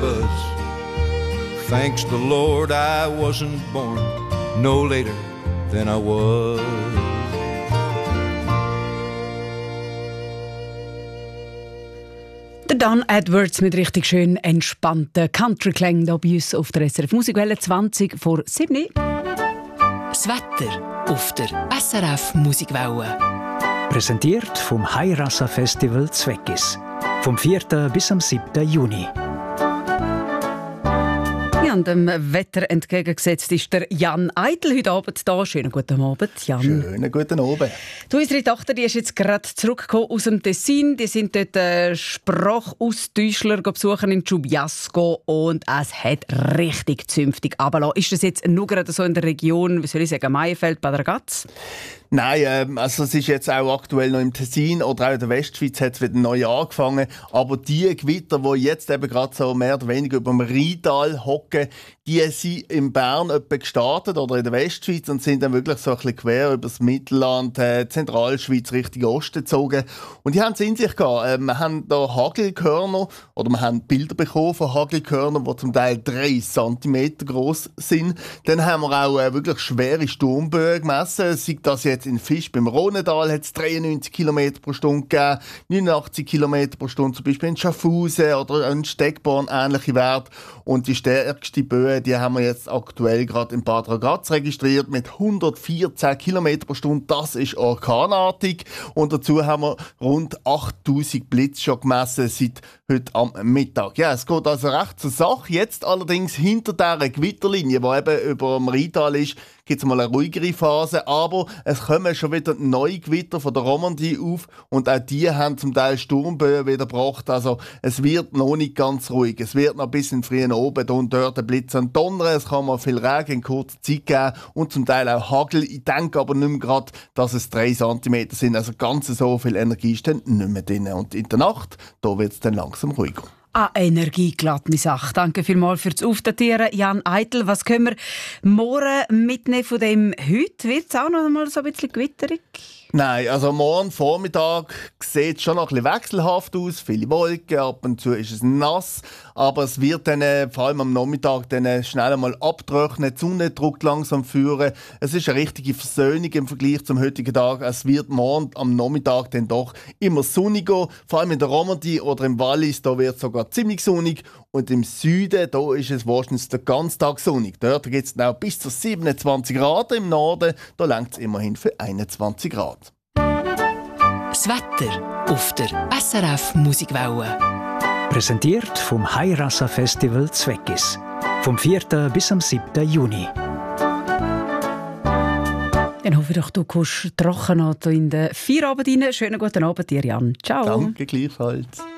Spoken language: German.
buzz. Thanks the Lord I wasn't born no later than I was. Der Don Edwards mit richtig schön entspannten Country-Klängen hier bei uns auf der SRF Musikwelle 20 vor 7. Das Wetter auf der SRF Musikwelle. Präsentiert vom Hairasa Festival Zweckis. Vom 4. bis am 7. Juni. Ja, dem Wetter entgegengesetzt ist der Jan Eitel heute Abend da. Schönen guten Abend, Jan. Schönen guten Abend. Du, unsere Tochter, die ist jetzt gerade zurückgekommen aus dem Tessin. Die sind dort Sprachaustauschler besuchen in Giubiasco und es hat richtig zünftig runtergelassen. Ist das jetzt nur gerade so in der Region, wie soll ich sagen, Maienfeld, Bad Ragaz? Nein, also es ist jetzt auch aktuell noch im Tessin oder auch in der Westschweiz hat es wieder neu angefangen. Aber die Gewitter, die jetzt eben gerade so mehr oder weniger über dem Rheintal hocken, die sind in Bern etwa gestartet oder in der Westschweiz und sind dann wirklich so ein bisschen quer über das Mittelland, Zentralschweiz Richtung Osten gezogen. Und die haben es in sich gehabt. Wir haben da Hagelkörner oder wir haben Bilder bekommen von Hagelkörnern, die zum Teil 3 cm groß sind. Dann haben wir auch wirklich schwere Sturmböen gemessen. Sei das jetzt in Fisch beim Rhonedal hat es 93 km pro Stunde gegeben, 89 km pro Stunde zum Beispiel in Schaffhausen oder in Steckborn ähnliche Werte. Und die stärkste Böe, die haben wir jetzt aktuell gerade in Bad Ragaz registriert mit 114 km pro Stunde. Das ist orkanartig. Und dazu haben wir rund 8000 Blitze schon gemessen seit heute am Mittag. Ja, es geht also recht zur Sache. Jetzt allerdings hinter dieser Gewitterlinie, die eben über dem Rheintal ist, gibt es mal eine ruhigere Phase, aber es kommen schon wieder neue Gewitter von der Romandie auf und auch die haben zum Teil Sturmböen wieder gebracht. Also es wird noch nicht ganz ruhig. Es wird noch ein bisschen früh oben und dort ein Blitz und Donner. Es kann mal viel Regen in kurzer Zeit geben und zum Teil auch Hagel. Ich denke aber nicht mehr gerade, dass es 3 cm sind. Also ganz so viel Energie ist dann nicht mehr drin. Und in der Nacht, da wird es dann langsam ruhiger. Energiegeladene Sache. Danke vielmals fürs Aufdatieren, Jan Eitel. Was können wir morgen mitnehmen von dem heute? Wird es auch noch mal so ein bisschen gewitterig? Nein, also morgen Vormittag sieht es schon noch ein bisschen wechselhaft aus. Viele Wolken, ab und zu ist es nass. Aber es wird dann, vor allem am Nachmittag, dann schnell einmal abtrocknen, die Sonne drückt langsam führen. Es ist eine richtige Versöhnung im Vergleich zum heutigen Tag. Es wird morgen am Nachmittag dann doch immer sonniger. Vor allem in der Romandie oder im Wallis, da wird es sogar ziemlich sonnig. Und im Süden, da ist es wahrscheinlich den ganzen Tag sonnig. Dort gibt es auch bis zu 27 Grad. Im Norden, da reicht es immerhin für 21 Grad. Das Wetter auf der SRF Musikwelle. Präsentiert vom Hairasa Festival Zweckis. Vom 4. bis am 7. Juni. Dann hoffe ich doch, du kommst trocken in den Feierabend rein. Schönen guten Abend dir, Jan. Ciao. Danke, gleichfalls.